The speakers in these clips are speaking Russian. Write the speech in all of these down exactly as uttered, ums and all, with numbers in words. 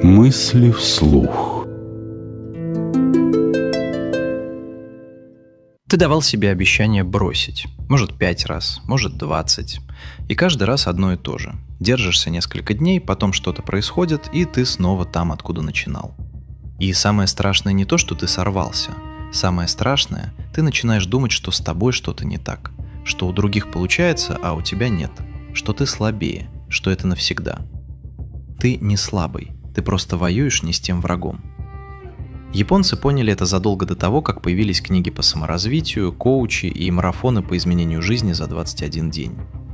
Мысли вслух. Ты давал себе обещание бросить. Может, пять раз, может, двадцать. И каждый раз одно и то же. Держишься несколько дней, потом что-то происходит, и ты снова там, откуда начинал. И самое страшное не то, что ты сорвался. Самое страшное, ты начинаешь думать, что с тобой что-то не так. Что у других получается, а у тебя нет. Что ты слабее, что это навсегда. Ты не слабый, ты просто воюешь не с тем врагом. Японцы поняли это задолго до того, как появились книги по саморазвитию, коучи и марафоны по изменению жизни за двадцать один день.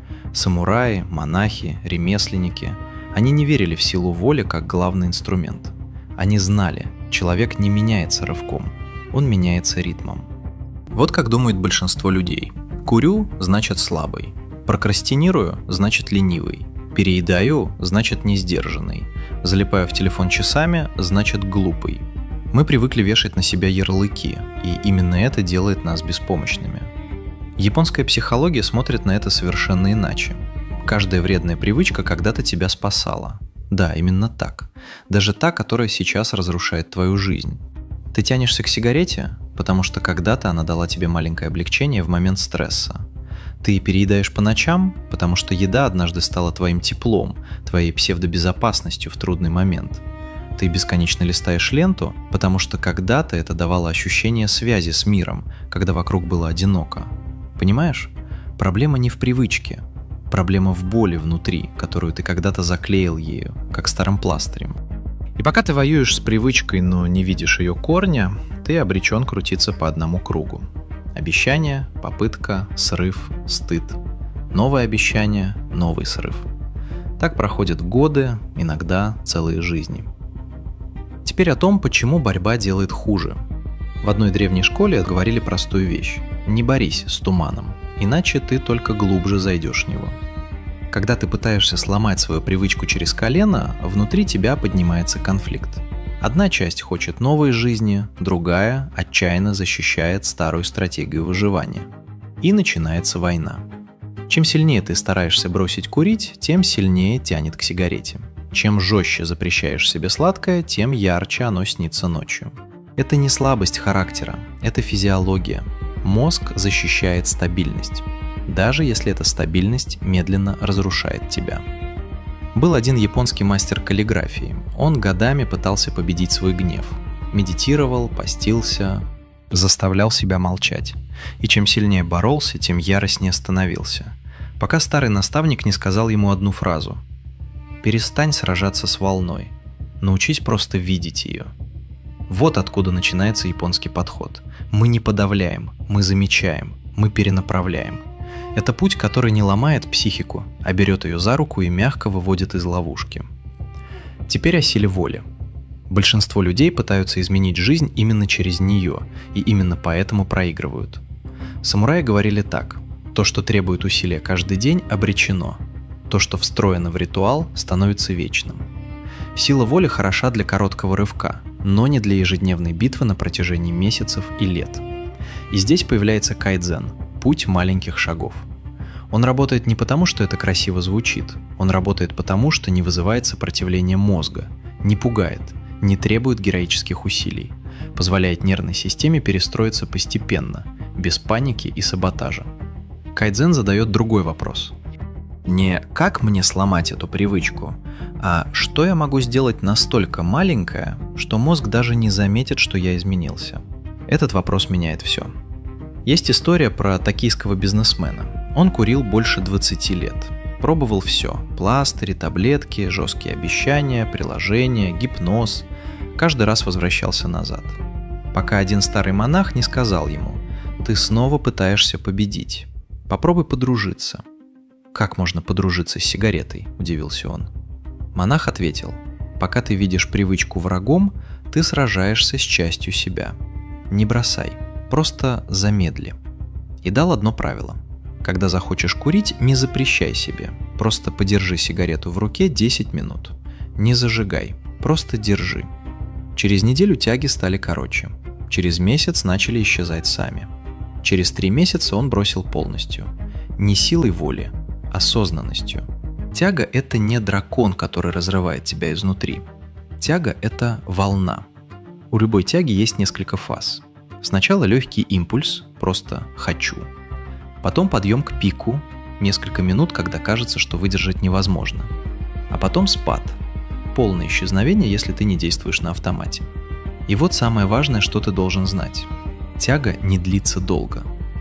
Самураи, монахи, ремесленники – они не верили в силу воли как главный инструмент. Они знали, человек не меняется рывком, он меняется ритмом. Вот как думает большинство людей. Курю – значит слабый. Прокрастинирую – значит ленивый. Переедаю – значит несдержанный. Залипаю в телефон часами – значит глупый. Мы привыкли вешать на себя ярлыки, и именно это делает нас беспомощными. Японская психология смотрит на это совершенно иначе. Каждая вредная привычка когда-то тебя спасала. Да, именно так. Даже та, которая сейчас разрушает твою жизнь. Ты тянешься к сигарете, потому что когда-то она дала тебе маленькое облегчение в момент стресса. Ты переедаешь по ночам, потому что еда однажды стала твоим теплом, твоей псевдобезопасностью в трудный момент. Ты бесконечно листаешь ленту, потому что когда-то это давало ощущение связи с миром, когда вокруг было одиноко. Понимаешь? Проблема не в привычке. Проблема в боли внутри, которую ты когда-то заклеил ею, как старым пластырем. И пока ты воюешь с привычкой, но не видишь ее корня, ты обречен крутиться по одному кругу. Обещание, попытка, срыв, стыд. Новое обещание, новый срыв. Так проходят годы, иногда целые жизни. Теперь о том, почему борьба делает хуже. В одной древней школе говорили простую вещь. Не борись с туманом, иначе ты только глубже зайдешь в него. Когда ты пытаешься сломать свою привычку через колено, внутри тебя поднимается конфликт. Одна часть хочет новой жизни, другая отчаянно защищает старую стратегию выживания. И начинается война. Чем сильнее ты стараешься бросить курить, тем сильнее тянет к сигарете. Чем жестче запрещаешь себе сладкое, тем ярче оно снится ночью. Это не слабость характера, это физиология. Мозг защищает стабильность, даже если эта стабильность медленно разрушает тебя. Был один японский мастер каллиграфии. Он годами пытался победить свой гнев. Медитировал, постился, заставлял себя молчать. И чем сильнее боролся, тем яростнее становился. Пока старый наставник не сказал ему одну фразу: «Перестань сражаться с волной, научись просто видеть ее». Вот откуда начинается японский подход. Мы не подавляем, мы замечаем, мы перенаправляем. Это путь, который не ломает психику, а берет ее за руку и мягко выводит из ловушки. Теперь о силе воли. Большинство людей пытаются изменить жизнь именно через нее, и именно поэтому проигрывают. Самураи говорили так: то, что требует усилия каждый день, обречено. То, что встроено в ритуал, становится вечным. Сила воли хороша для короткого рывка, но не для ежедневной битвы на протяжении месяцев и лет. И здесь появляется кайдзен – путь маленьких шагов. Он работает не потому, что это красиво звучит, он работает потому, что не вызывает сопротивления мозга, не пугает, не требует героических усилий, позволяет нервной системе перестроиться постепенно, без паники и саботажа. Кайдзен задает другой вопрос. Не «как мне сломать эту привычку», а «что я могу сделать настолько маленькое, что мозг даже не заметит, что я изменился». Этот вопрос меняет все. Есть история про токийского бизнесмена. Он курил больше двадцати лет. Пробовал все – пластыри, таблетки, жесткие обещания, приложения, гипноз. Каждый раз возвращался назад. Пока один старый монах не сказал ему: «Ты снова пытаешься победить. Попробуй подружиться». «Как можно подружиться с сигаретой?» – удивился он. Монах ответил: «Пока ты видишь привычку врагом, ты сражаешься с частью себя. Не бросай, просто замедли». И дал одно правило. Когда захочешь курить, не запрещай себе, просто подержи сигарету в руке десять минут. Не зажигай, просто держи. Через неделю тяги стали короче. Через месяц начали исчезать сами. Через три месяца он бросил полностью. Не силой воли, осознанностью. Тяга – это не дракон, который разрывает тебя изнутри. Тяга – это волна. У любой тяги есть несколько фаз. Сначала легкий импульс, просто «хочу». Потом подъем к пику, несколько минут, когда кажется, что выдержать невозможно. А потом спад, полное исчезновение, если ты не действуешь на автомате. И вот самое важное, что ты должен знать. Тяга не длится долго.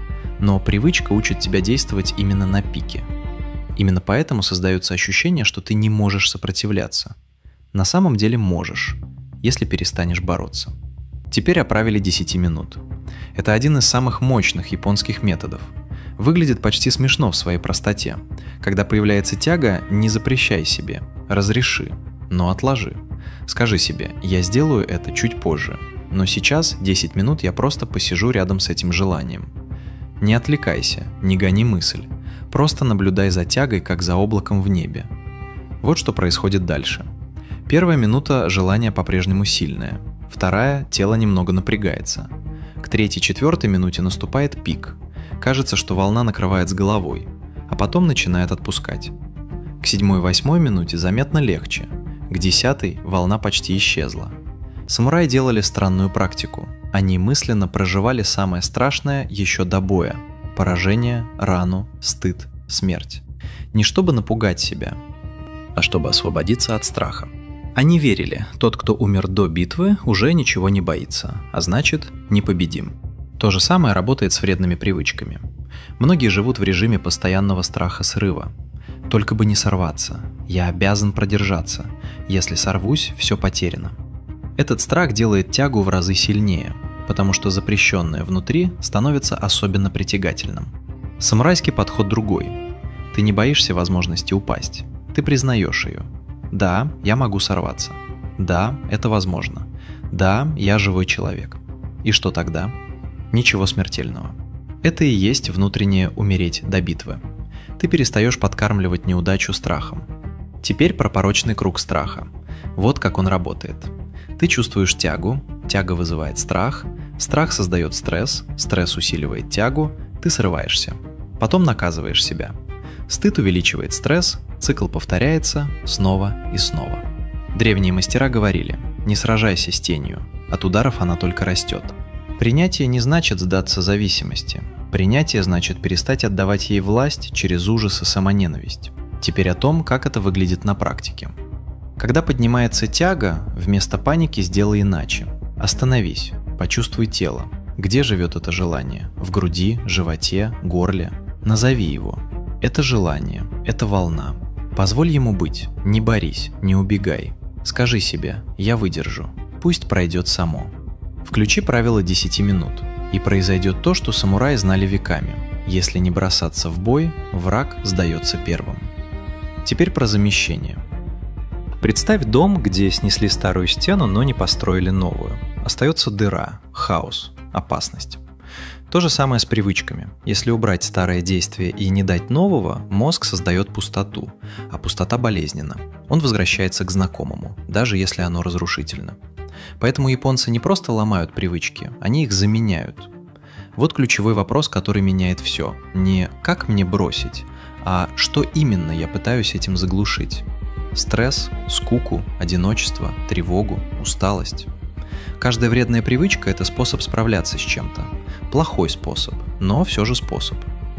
Но привычка учит тебя действовать именно на пике. Именно поэтому создается ощущение, что ты не можешь сопротивляться. На самом деле можешь, если перестанешь бороться. Теперь о правиле десяти минут. Это один из самых мощных японских методов. Выглядит почти смешно в своей простоте. Когда появляется тяга, не запрещай себе, разреши, но отложи. Скажи себе: я сделаю это чуть позже, но сейчас десять минут я просто посижу рядом с этим желанием. Не отвлекайся, не гони мысль, просто наблюдай за тягой, как за облаком в небе. Вот что происходит дальше. Первая минута желание по-прежнему сильное, вторая тело немного напрягается. К третьей-четвертой минуте наступает пик. Кажется, что волна накрывает с головой, а потом начинает отпускать. К седьмой-восьмой минуте заметно легче, к десятой волна почти исчезла. Самураи делали странную практику. Они мысленно проживали самое страшное еще до боя – поражение, рану, стыд, смерть. Не чтобы напугать себя, а чтобы освободиться от страха. Они верили, тот, кто умер до битвы, уже ничего не боится, а значит, непобедим. То же самое работает с вредными привычками. Многие живут в режиме постоянного страха срыва. Только бы не сорваться. Я обязан продержаться. Если сорвусь, все потеряно. Этот страх делает тягу в разы сильнее, потому что запрещенное внутри становится особенно притягательным. Самурайский подход другой. Ты не боишься возможности упасть. Ты признаешь ее. Да, я могу сорваться. Да, это возможно. Да, я живой человек. И что тогда? Ничего смертельного. Это и есть внутреннее умереть до битвы. Ты перестаешь подкармливать неудачу страхом. Теперь про порочный круг страха. Вот как он работает. Ты чувствуешь тягу, тяга вызывает страх, страх создает стресс, стресс усиливает тягу, ты срываешься. Потом наказываешь себя. Стыд увеличивает стресс, цикл повторяется снова и снова. Древние мастера говорили: не сражайся с тенью, от ударов она только растет. Принятие не значит сдаться зависимости. Принятие значит перестать отдавать ей власть через ужас и самоненависть. Теперь о том, как это выглядит на практике. Когда поднимается тяга, вместо паники сделай иначе. Остановись, почувствуй тело. Где живет это желание? В груди, животе, горле? Назови его. Это желание, это волна. Позволь ему быть, не борись, не убегай. Скажи себе: я выдержу, пусть пройдет само. Включи правило десяти минут, и произойдет то, что самураи знали веками. Если не бросаться в бой, враг сдается первым. Теперь про замещение. Представь дом, где снесли старую стену, но не построили новую. Остается дыра, хаос, опасность. То же самое с привычками. Если убрать старое действие и не дать нового, мозг создает пустоту, а пустота болезненна. Он возвращается к знакомому, даже если оно разрушительно. Поэтому японцы не просто ломают привычки, они их заменяют. Вот ключевой вопрос, который меняет все. Не «как мне бросить?», а «что именно я пытаюсь этим заглушить?». Стресс, скуку, одиночество, тревогу, усталость. Каждая вредная привычка – это способ справляться с чем-то. Плохой способ, но все же способ.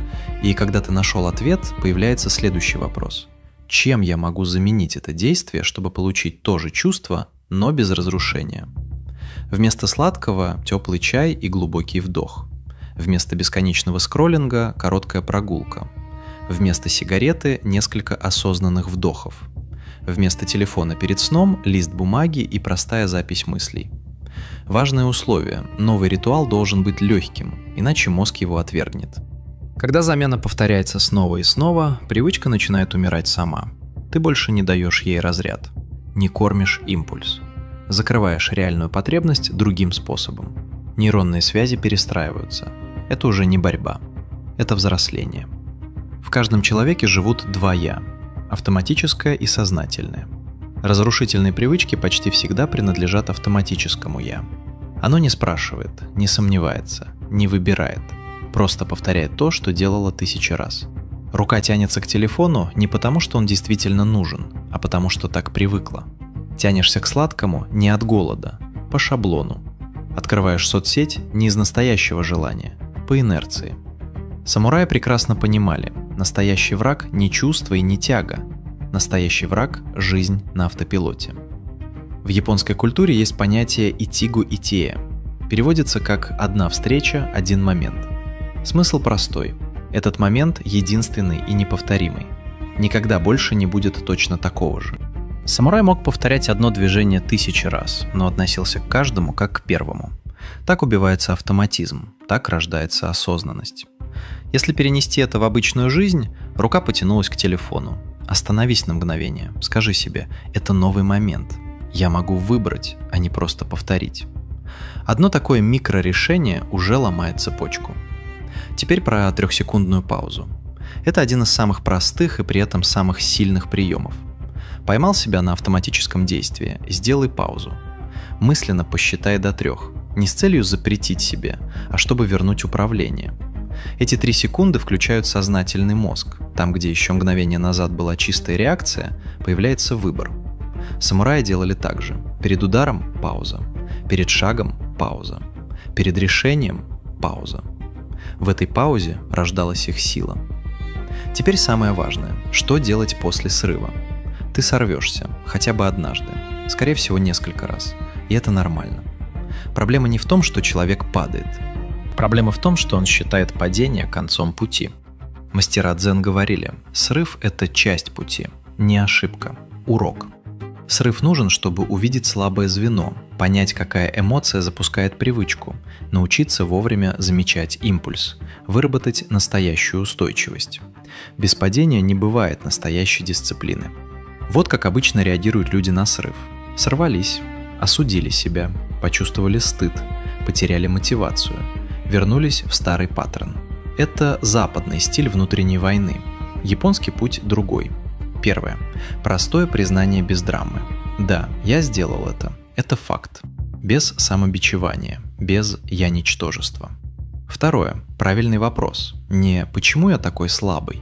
И когда ты нашел ответ, появляется следующий вопрос. Чем я могу заменить это действие, чтобы получить то же чувство, но без разрушения? Вместо сладкого – теплый чай и глубокий вдох. Вместо бесконечного скроллинга – короткая прогулка. Вместо сигареты – несколько осознанных вдохов. Вместо телефона перед сном – лист бумаги и простая запись мыслей. Важное условие – новый ритуал должен быть легким, иначе мозг его отвергнет. Когда замена повторяется снова и снова, привычка начинает умирать сама. Ты больше не даешь ей разряд, не кормишь импульс. Закрываешь реальную потребность другим способом. Нейронные связи перестраиваются. Это уже не борьба, это взросление. В каждом человеке живут два «я» – автоматическое и сознательное. Разрушительные привычки почти всегда принадлежат автоматическому «я». Оно не спрашивает, не сомневается, не выбирает, просто повторяет то, что делало тысячи раз. Рука тянется к телефону не потому, что он действительно нужен, а потому, что так привыкла. Тянешься к сладкому не от голода, по шаблону. Открываешь соцсеть не из настоящего желания, по инерции. Самураи прекрасно понимали, настоящий враг не чувство и не тяга. Настоящий враг – жизнь на автопилоте. В японской культуре есть понятие итигу-итея. Переводится как «одна встреча, один момент». Смысл простой. Этот момент единственный и неповторимый. Никогда больше не будет точно такого же. Самурай мог повторять одно движение тысячи раз, но относился к каждому как к первому. Так убивается автоматизм, так рождается осознанность. Если перенести это в обычную жизнь, рука потянулась к телефону. Остановись на мгновение, скажи себе, это новый момент. Я могу выбрать, а не просто повторить. Одно такое микрорешение уже ломает цепочку. Теперь про трехсекундную паузу. Это один из самых простых и при этом самых сильных приемов. Поймал себя на автоматическом действии, сделай паузу. Мысленно посчитай до трех, не с целью запретить себе, а чтобы вернуть управление. Эти три секунды включают сознательный мозг. Там, где еще мгновение назад была чистая реакция, появляется выбор. Самураи делали так же. Перед ударом – пауза. Перед шагом – пауза. Перед решением – пауза. В этой паузе рождалась их сила. Теперь самое важное – что делать после срыва? Ты сорвешься, хотя бы однажды, скорее всего несколько раз, и это нормально. Проблема не в том, что человек падает. Проблема в том, что он считает падение концом пути. Мастера дзен говорили, срыв – это часть пути, не ошибка, урок. Срыв нужен, чтобы увидеть слабое звено, понять, какая эмоция запускает привычку, научиться вовремя замечать импульс, выработать настоящую устойчивость. Без падения не бывает настоящей дисциплины. Вот как обычно реагируют люди на срыв. Сорвались, осудили себя, почувствовали стыд, потеряли мотивацию, вернулись в старый паттерн. Это западный стиль внутренней войны. Японский путь другой. Первое. Простое признание без драмы. Да, я сделал это. Это факт. Без самобичевания, без «я ничтожество». Второе. Правильный вопрос. Не «почему я такой слабый?»,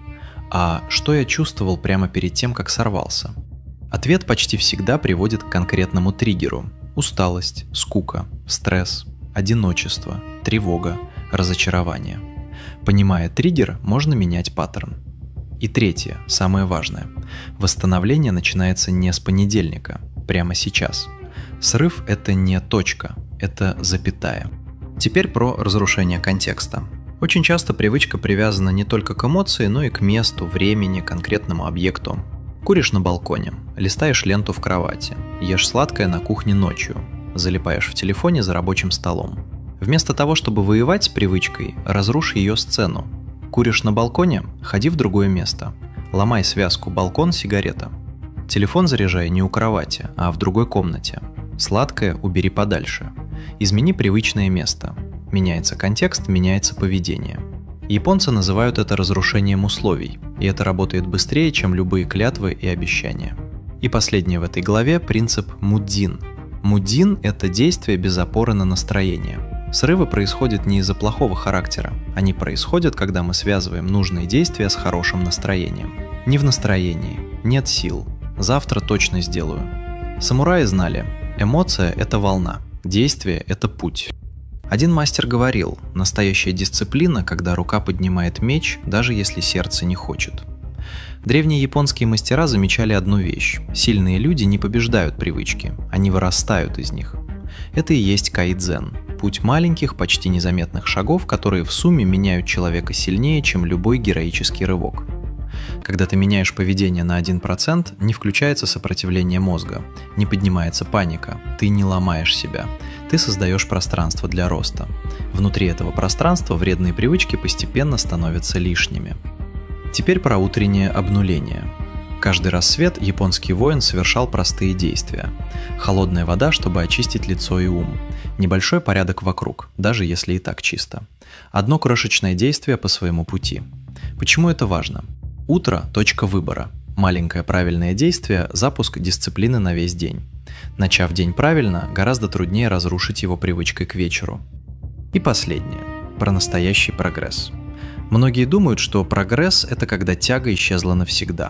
а «что я чувствовал прямо перед тем, как сорвался?». Ответ почти всегда приводит к конкретному триггеру. Усталость, скука, стресс, одиночество, тревога, разочарование. Понимая триггер, можно менять паттерн. И третье, самое важное. Восстановление начинается не с понедельника, прямо сейчас. Срыв – это не точка, это запятая. Теперь про разрушение контекста. Очень часто привычка привязана не только к эмоции, но и к месту, времени, конкретному объекту. Куришь на балконе, листаешь ленту в кровати, ешь сладкое на кухне ночью, залипаешь в телефоне за рабочим столом. Вместо того, чтобы воевать с привычкой, разрушь ее сцену. Куришь на балконе? Ходи в другое место. Ломай связку балкон-сигарета. Телефон заряжай не у кровати, а в другой комнате. Сладкое убери подальше. Измени привычное место. Меняется контекст, меняется поведение. Японцы называют это разрушением условий, и это работает быстрее, чем любые клятвы и обещания. И последнее в этой главе – принцип мудзин. Мудзин – это действие без опоры на настроение. Срывы происходят не из-за плохого характера, они происходят, когда мы связываем нужные действия с хорошим настроением. Не в настроении, нет сил, завтра точно сделаю. Самураи знали, эмоция – это волна, действие – это путь. Один мастер говорил, настоящая дисциплина, когда рука поднимает меч, даже если сердце не хочет. Древние японские мастера замечали одну вещь – сильные люди не побеждают привычки, они вырастают из них. Это и есть кайдзен – путь маленьких, почти незаметных шагов, которые в сумме меняют человека сильнее, чем любой героический рывок. Когда ты меняешь поведение на один процент, не включается сопротивление мозга, не поднимается паника, ты не ломаешь себя, ты создаешь пространство для роста. Внутри этого пространства вредные привычки постепенно становятся лишними. Теперь про утреннее обнуление. Каждый рассвет японский воин совершал простые действия. Холодная вода, чтобы очистить лицо и ум. Небольшой порядок вокруг, даже если и так чисто. Одно крошечное действие по своему пути. Почему это важно? Утро – точка выбора. Маленькое правильное действие – запуск дисциплины на весь день. Начав день правильно, гораздо труднее разрушить его привычкой к вечеру. И последнее – про настоящий прогресс. Многие думают, что прогресс – это когда тяга исчезла навсегда.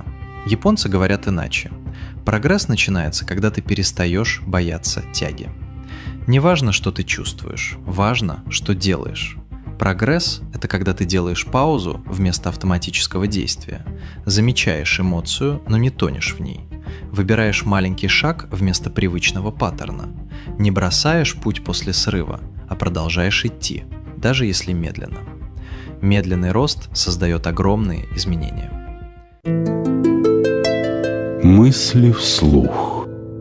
Японцы говорят иначе. Прогресс начинается, когда ты перестаешь бояться тяги. Не важно, что ты чувствуешь, важно, что делаешь. Прогресс – это когда ты делаешь паузу вместо автоматического действия, замечаешь эмоцию, но не тонешь в ней, выбираешь маленький шаг вместо привычного паттерна, не бросаешь путь после срыва, а продолжаешь идти, даже если медленно. Медленный рост создает огромные изменения. Мысли вслух.